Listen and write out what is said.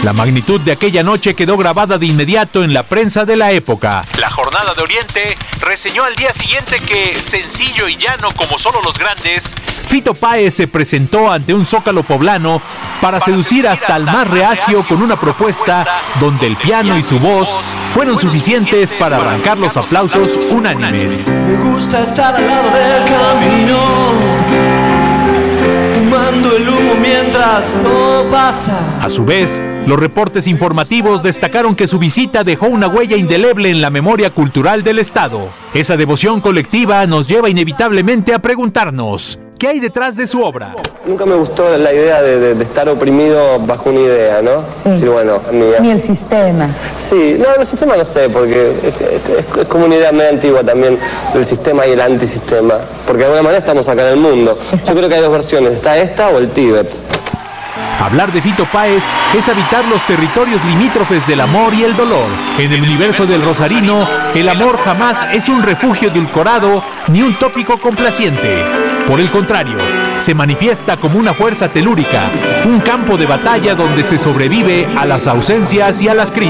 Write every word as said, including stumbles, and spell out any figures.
La magnitud de aquella noche quedó grabada de inmediato en la prensa de la época. La Jornada de Oriente reseñó al día siguiente que, sencillo y llano como solo los grandes, Fito Páez se presentó ante un zócalo poblano para, para seducir hasta el más reacio con una propuesta donde el piano y su voz fueron suficientes para arrancar los aplausos unánimes. Me gusta estar al lado del camino, fumando el humo mientras todo pasa. A su vez, los reportes informativos destacaron que su visita dejó una huella indeleble en la memoria cultural del Estado. Esa devoción colectiva nos lleva inevitablemente a preguntarnos, ¿qué hay detrás de su obra? Nunca me gustó la idea de, de, de estar oprimido bajo una idea, ¿no? Sí. Decir, bueno, mía. Ni el sistema. Sí, no, el sistema no sé, porque es, es, es como una idea medio antigua también del sistema y el antisistema, porque de alguna manera estamos acá en el mundo. Exacto. Yo creo que hay dos versiones, está esta o el Tíbet. Hablar de Fito Páez es habitar los territorios limítrofes del amor y el dolor. En el universo del rosarino, el amor jamás es un refugio edulcorado ni un tópico complaciente. Por el contrario, se manifiesta como una fuerza telúrica, un campo de batalla donde se sobrevive a las ausencias y a las crisis.